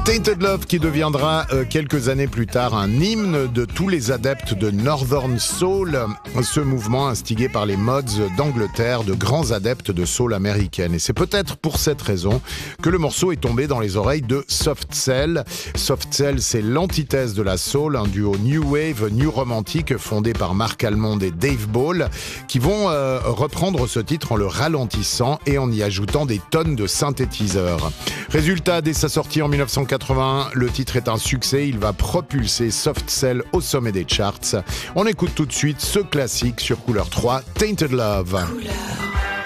Tainted Love qui deviendra quelques années plus tard un hymne de tous les adeptes de Northern Soul, ce mouvement instigé par les Mods d'Angleterre, de grands adeptes de soul américaine. Et c'est peut-être pour cette raison que le morceau est tombé dans les oreilles de Soft Cell. Soft Cell, c'est l'antithèse de la soul, un duo New Wave, New Romantic fondé par Mark Almond et Dave Ball, qui vont reprendre ce titre en le ralentissant et en y ajoutant des tonnes de synthétiseurs. Résultat, dès sa sortie en 1981, le titre est un succès, il va propulser Soft Cell au sommet des charts. On écoute tout de suite ce classique sur Couleur 3, Tainted Love. Couleur.